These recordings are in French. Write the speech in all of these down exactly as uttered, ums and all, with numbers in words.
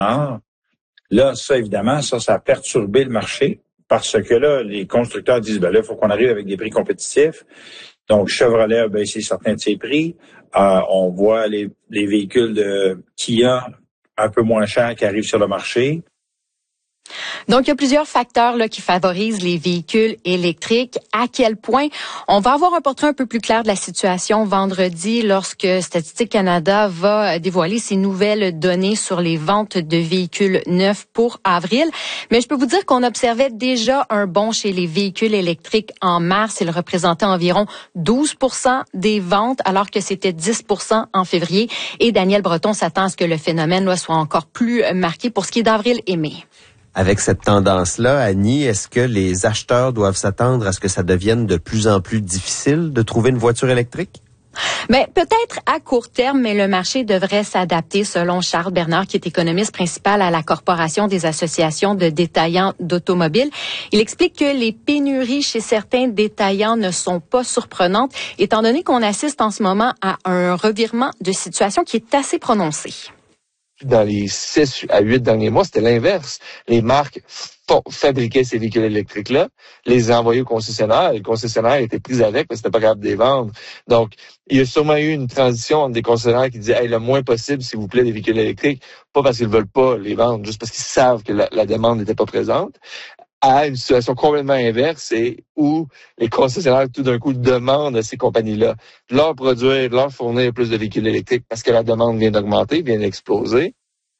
Là, ça, évidemment, ça, ça a perturbé le marché parce que là, les constructeurs disent, ben là, il faut qu'on arrive avec des prix compétitifs. Donc, Chevrolet a baissé certains de ses prix. Euh, on voit les, les véhicules de Kia un peu moins chers qui arrivent sur le marché. Donc, il y a plusieurs facteurs là, qui favorisent les véhicules électriques. À quel point? On va avoir un portrait un peu plus clair de la situation vendredi lorsque Statistique Canada va dévoiler ses nouvelles données sur les ventes de véhicules neufs pour avril. Mais je peux vous dire qu'on observait déjà un bond chez les véhicules électriques en mars. Il représentait environ douze pour cent des ventes, alors que c'était dix pour cent en février. Et Daniel Breton s'attend à ce que le phénomène là, soit encore plus marqué pour ce qui est d'avril et mai. Avec cette tendance-là, Annie, est-ce que les acheteurs doivent s'attendre à ce que ça devienne de plus en plus difficile de trouver une voiture électrique? Mais peut-être à court terme, mais le marché devrait s'adapter selon Charles Bernard, qui est économiste principal à la Corporation des associations de détaillants d'automobiles. Il explique que les pénuries chez certains détaillants ne sont pas surprenantes, étant donné qu'on assiste en ce moment à un revirement de situation qui est assez prononcé. Dans les six à huit derniers mois, c'était l'inverse. Les marques font, fabriquaient ces véhicules électriques-là, les envoyaient au concessionnaire, et le concessionnaire était pris avec, mais c'était pas capable de les vendre. Donc, il y a sûrement eu une transition entre des concessionnaires qui disaient hey, le moins possible, s'il vous plaît, des véhicules électriques, pas parce qu'ils veulent pas les vendre, juste parce qu'ils savent que la, la demande n'était pas présente, à une situation complètement inverse et où les concessionnaires tout d'un coup demandent à ces compagnies-là de leur produire, de leur fournir plus de véhicules électriques parce que la demande vient d'augmenter, vient d'exploser.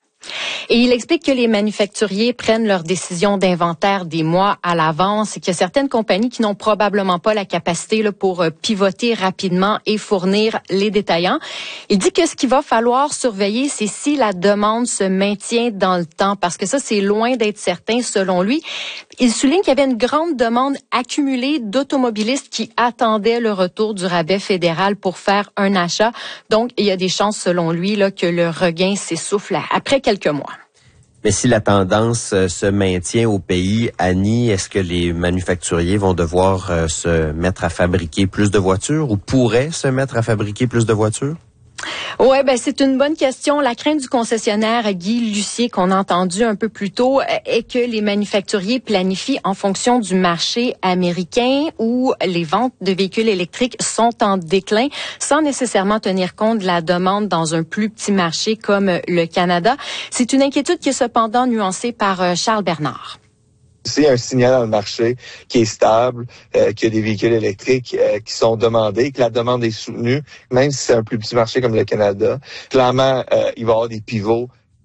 Et il explique que les manufacturiers prennent leurs décisions d'inventaire des mois à l'avance et qu'il y a certaines compagnies qui n'ont probablement pas la capacité là, pour pivoter rapidement et fournir les détaillants. Il dit que ce qu'il va falloir surveiller, c'est si la demande se maintient dans le temps, parce que ça, c'est loin d'être certain selon lui. Il souligne qu'il y avait une grande demande accumulée d'automobilistes qui attendaient le retour du rabais fédéral pour faire un achat. Donc, il y a des chances, selon lui, là, que le regain s'essouffle après quelques mois. Mais si la tendance euh, se maintient au pays, Annie, est-ce que les manufacturiers vont devoir euh, se mettre à fabriquer plus de voitures ou pourraient se mettre à fabriquer plus de voitures? Ouais, ben c'est une bonne question. La crainte du concessionnaire Guy Lucier qu'on a entendu un peu plus tôt est que les manufacturiers planifient en fonction du marché américain où les ventes de véhicules électriques sont en déclin sans nécessairement tenir compte de la demande dans un plus petit marché comme le Canada. C'est une inquiétude qui est cependant nuancée par Charles Bernard. C'est un signal dans le marché qui est stable, euh, qu'il y a des véhicules électriques euh, qui sont demandés, que la demande est soutenue, même si c'est un plus petit marché comme le Canada. Clairement, euh, il va y avoir des pivots.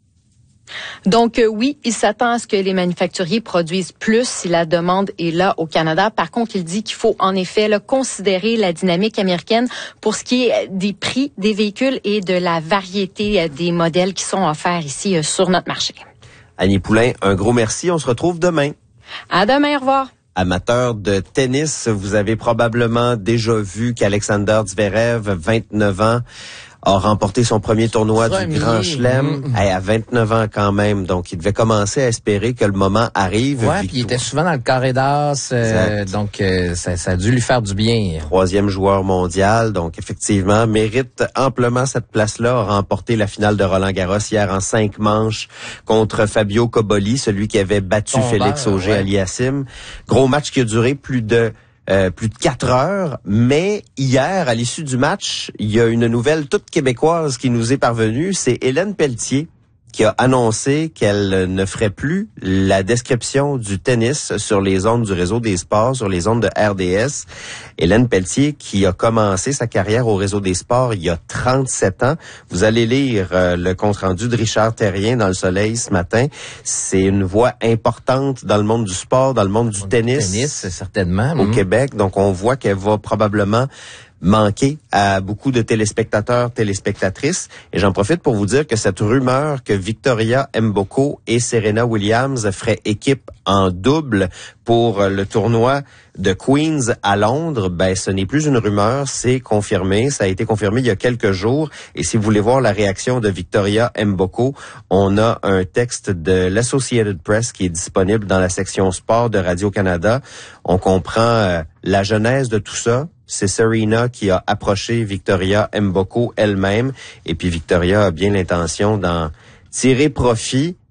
Donc euh, oui, il s'attend à ce que les manufacturiers produisent plus si la demande est là au Canada. Par contre, il dit qu'il faut en effet là, considérer la dynamique américaine pour ce qui est des prix des véhicules et de la variété euh, des modèles qui sont offerts ici euh, sur notre marché. Annie Poulain, un gros merci. On se retrouve demain. À demain, au revoir. Amateur de tennis, vous avez probablement déjà vu qu'Alexander Zverev, vingt-neuf ans, a remporté son premier tournoi premier. du Grand Chelem mmh. hey, à vingt-neuf ans quand même. Donc, il devait commencer à espérer que le moment arrive. Ouais, puis il était souvent dans le carré d'as, euh, donc euh, ça, ça a dû lui faire du bien. Troisième joueur mondial, donc effectivement, mérite amplement cette place-là. A remporté la finale de Roland-Garros hier en cinq manches contre Fabio Cobolli, celui qui avait battu Tombeur, Félix Auger-Aliassime. Ouais. Gros match qui a duré plus de Euh, plus de quatre heures, mais hier, à l'issue du match, il y a une nouvelle toute québécoise qui nous est parvenue, c'est Hélène Pelletier qui a annoncé qu'elle ne ferait plus la description du tennis sur les ondes du réseau des sports, sur les ondes de R D S. Hélène Pelletier qui a commencé sa carrière au réseau des sports il y a trente-sept ans. Vous allez lire euh, le compte-rendu de Richard Terrien dans Le Soleil ce matin. C'est une voix importante dans le monde du sport, dans le monde du tennis. Tennis, certainement. Au mmh. Québec. Donc, on voit qu'elle va probablement manquer à beaucoup de téléspectateurs, téléspectatrices. Et j'en profite pour vous dire que cette rumeur que Victoria Mboko et Serena Williams feraient équipe en double pour le tournoi de Queens à Londres, ben ce n'est plus une rumeur, c'est confirmé. Ça a été confirmé il y a quelques jours. Et si vous voulez voir la réaction de Victoria Mboko, on a un texte de l'Associated Press qui est disponible dans la section sport de Radio-Canada. On comprend euh, la genèse de tout ça. C'est Serena qui a approché Victoria Mboko elle-même. Et puis Victoria a bien l'intention d'en tirer profit